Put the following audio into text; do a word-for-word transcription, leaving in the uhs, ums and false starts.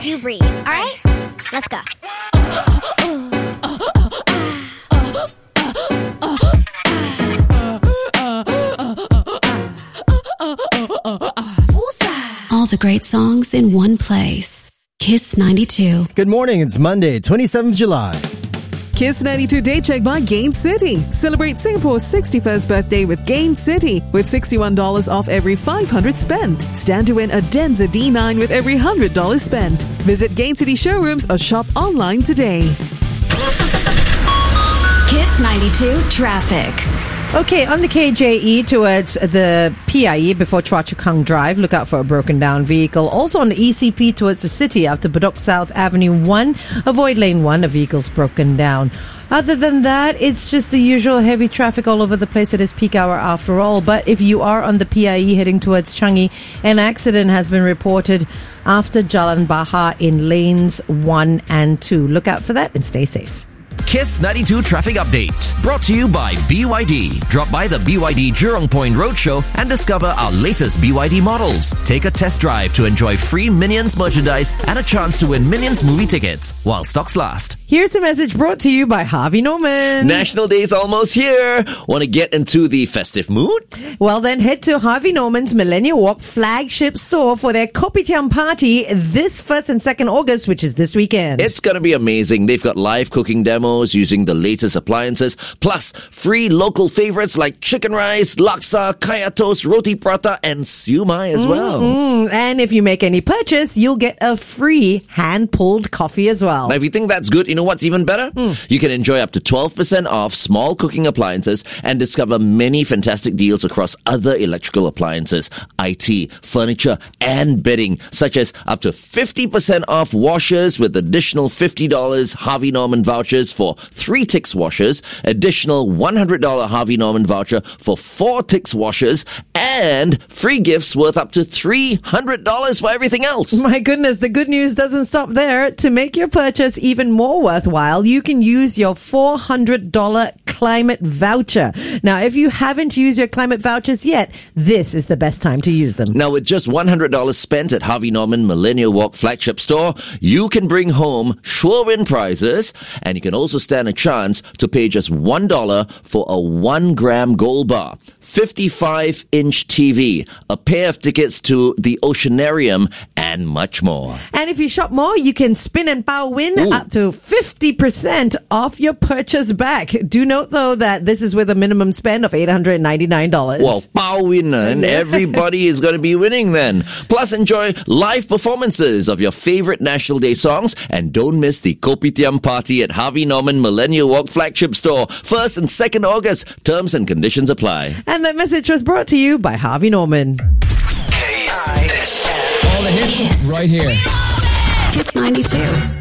you breathe. All right? Let's go. All the great songs in one place. Kiss ninety-two. Good morning. It's Monday, twenty-seventh of July. Kiss ninety-two Day Check by Gain City. Celebrate Singapore's sixty-first birthday with Gain City with sixty-one dollars off every five hundred spent. Stand to win a Denza D nine with every one hundred dollars spent. Visit Gain City showrooms or shop online today. Kiss ninety-two Traffic. Okay, on the K J E towards the P I E before Choa Chu Kang Drive, look out for a broken down vehicle. Also on the E C P towards the city after Bedok South Avenue one, avoid lane one, a vehicle's broken down. Other than that, it's just the usual heavy traffic all over the place. It is peak hour after all. But if you are on the P I E heading towards Changi, an accident has been reported after Jalan Bahar in lanes one and two. Look out for that and stay safe. Kiss ninety-two Traffic Update. Brought to you by B Y D. Drop by the B Y D Jurong Point Roadshow and discover our latest B Y D models. Take a test drive to enjoy free Minions merchandise and a chance to win Minions movie tickets while stocks last. Here's a message brought to you by Harvey Norman. National Day's almost here. Want to get into the festive mood? Well, then head to Harvey Norman's Millennium Walk flagship store for their Kopitiam party this first and second August, which is this weekend. It's going to be amazing. They've got live cooking demos using the latest appliances, plus free local favorites like chicken rice, laksa, kaya toast, roti prata, and siu mai as well. Mm-hmm. And if you make any purchase, you'll get a free hand-pulled coffee as well. Now, if you think that's good, you know what's even better? Mm. You can enjoy up to twelve percent off small cooking appliances and discover many fantastic deals across other electrical appliances, I T, furniture, and bedding, such as up to fifty percent off washers with additional fifty dollars Harvey Norman vouchers for three Tix washers, additional one hundred dollars Harvey Norman voucher for four Tix washers, and free gifts worth up to three hundred dollars for everything else. My goodness, the good news doesn't stop there. To make your purchase even more worthwhile, you can use your four hundred dollars climate voucher. Now, if you haven't used your climate vouchers yet, this is the best time to use them. Now, with just one hundred dollars spent at Harvey Norman Millennium Walk flagship store, you can bring home sure win prizes, and you can also stand a chance to pay just one dollar for a one gram gold bar, fifty-five inch T V, a pair of tickets to the Oceanarium, and much more. And if you shop more, you can spin and pow win Ooh. up to fifty percent off your purchase back. Do note, though, that this is with a minimum spend of eight hundred ninety-nine dollars. Well, pow win, and everybody is going to be winning then. Plus, enjoy live performances of your favorite National Day songs, and don't miss the Kopitiam party at Harvey Norman Millennium Walk flagship store. first and second August. Terms and conditions apply. And that message was brought to you by Harvey Norman. K I S. All the hits Kiss. right here. Kiss ninety-two.